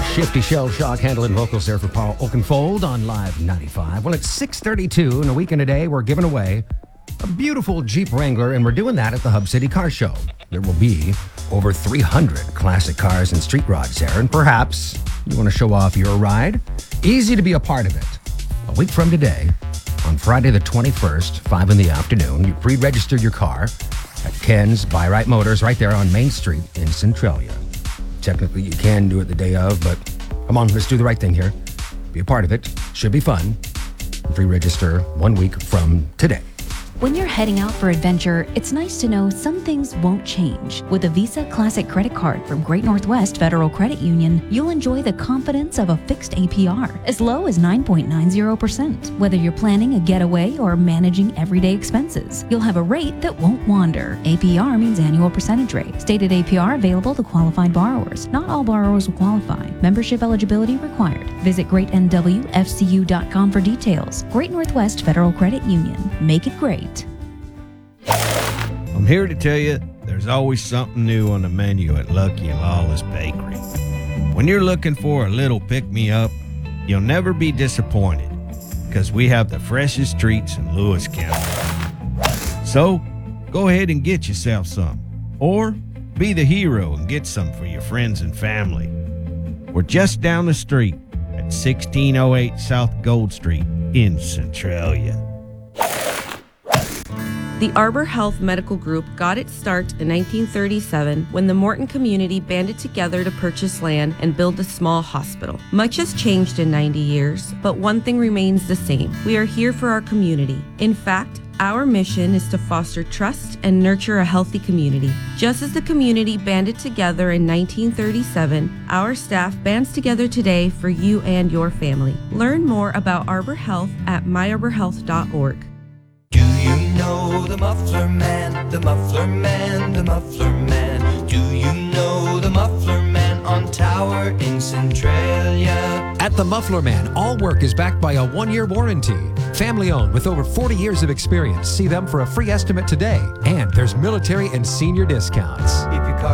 Shifty Shell Shock handling vocals there for Paul Oakenfold on Live 95. Well, it's 6:32 and a week and a day. We're giving away a beautiful Jeep Wrangler, and we're doing that at the Hub City Car Show. There will be over 300 classic cars and street rods there, and perhaps you want to show off your ride. Easy to be a part of it. A week from today, on Friday the 21st, 5 in the afternoon, you pre-register your car at Ken's Buy Right Motors right there on Main Street in Centralia. Technically, you can do it the day of, but come on, let's do the right thing here. Be a part of it. Should be fun. Pre-register 1 week from today. When you're heading out for adventure, it's nice to know some things won't change. With a Visa Classic Credit Card from Great Northwest Federal Credit Union, you'll enjoy the confidence of a fixed APR, as low as 9.90%. Whether you're planning a getaway or managing everyday expenses, you'll have a rate that won't wander. APR means annual percentage rate. Stated APR available to qualified borrowers. Not all borrowers will qualify. Membership eligibility required. Visit greatnwfcu.com for details. Great Northwest Federal Credit Union. Make it great. I'm here to tell you there's always something new on the menu at Lucky and Lawless Bakery. When you're looking for a little pick-me-up, you'll never be disappointed because we have the freshest treats in Lewis County. So, go ahead and get yourself some, or be the hero and get some for your friends and family. We're just down the street at 1608 South Gold Street in Centralia. The Arbor Health Medical Group got its start in 1937 when the Morton community banded together to purchase land and build a small hospital. Much has changed in 90 years, but one thing remains the same. We are here for our community. In fact, our mission is to foster trust and nurture a healthy community. Just as the community banded together in 1937, our staff bands together today for you and your family. Learn more about Arbor Health at myarborhealth.org. Do you know the Muffler Man, the Muffler Man, the Muffler Man? Do you know the Muffler Man on Tower in Centralia? At the Muffler Man, all work is backed by a 1-year warranty. Family owned with over 40 years of experience. See them for a free estimate today. And there's military and senior discounts. If your car